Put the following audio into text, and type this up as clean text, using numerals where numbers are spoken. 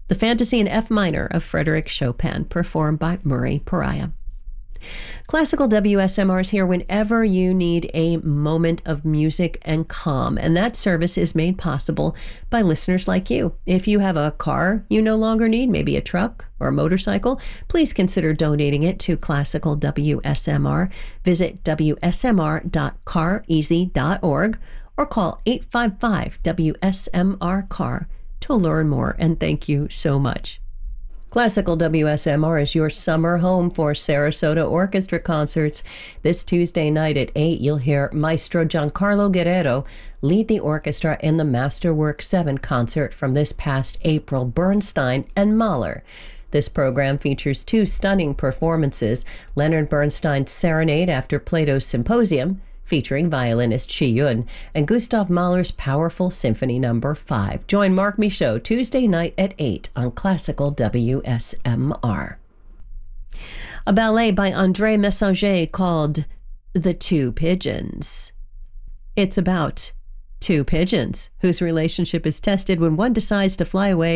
the Fantasy in F minor of Frédéric Chopin, performed by Murray Pariah. Classical WSMR is here whenever you need a moment of music and calm, and that service is made possible by listeners like you. If you have a car you no longer need, maybe a truck or a motorcycle, please consider donating it to Classical WSMR. Visit wsmr.careasy.org or call 855-WSMR-CAR to learn more, and thank you so much. Classical WSMR is your summer home for Sarasota Orchestra concerts. This Tuesday night at 8, you'll hear Maestro Giancarlo Guerrero lead the orchestra in the Masterwork 7 concert from this past April, Bernstein and Mahler. This program features 2 stunning performances: Leonard Bernstein's Serenade after Plato's Symposium, featuring violinist Chi Yun, and Gustav Mahler's powerful Symphony No. 5. Join Mark Michaud Tuesday night at 8 on Classical WSMR. A ballet by André Messager called The Two Pigeons. It's about 2 pigeons whose relationship is tested when one decides to fly away